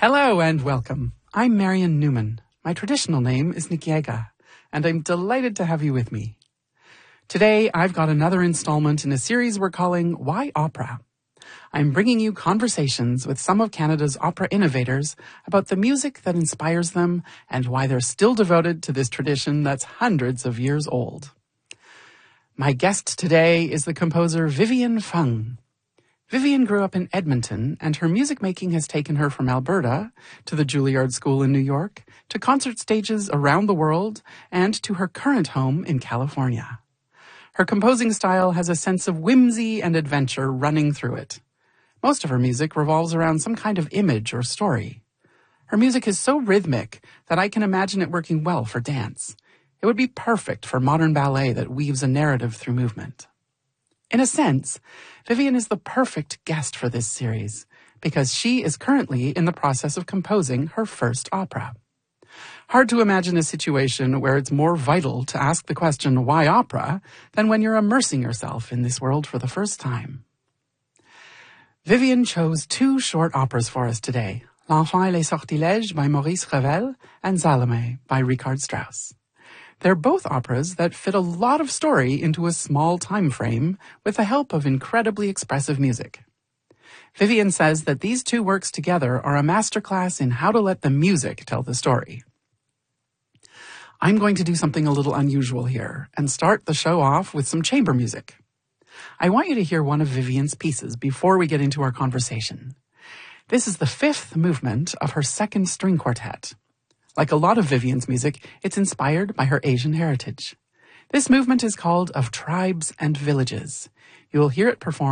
Hello and welcome. I'm Marion Newman. My traditional name is Nikiega, and I'm delighted to have you with me. Today, I've got another installment in a series we're calling Why Opera? I'm bringing you conversations with some of Canada's opera innovators about the music that inspires them and why they're still devoted to this tradition that's hundreds of years old. My guest today is the composer Vivian Fung. Vivian grew up in Edmonton, and her music making has taken her from Alberta to the Juilliard School in New York, to concert stages around the world, and to her current home in California. Her composing style has a sense of whimsy and adventure running through it. Most of her music revolves around some kind of image or story. Her music is so rhythmic that I can imagine it working well for dance. It would be perfect for modern ballet that weaves a narrative through movement. In a sense, Vivian is the perfect guest for this series because she is currently in the process of composing her first opera. Hard to imagine a situation where it's more vital to ask the question, why opera, than when you're immersing yourself in this world for the first time. Vivian chose two short operas for us today, L'Enfant et les Sortilèges by Maurice Ravel and Salome by Richard Strauss. They're both operas that fit a lot of story into a small time frame with the help of incredibly expressive music. Vivian says that these two works together are a masterclass in how to let the music tell the story. I'm going to do something a little unusual here and start the show off with some chamber music. I want you to hear one of Vivian's pieces before we get into our conversation. This is the fifth movement of her second string quartet. Like a lot of Vivian's music, it's inspired by her Asian heritage. This movement is called Of Tribes and Villages. You will hear it performed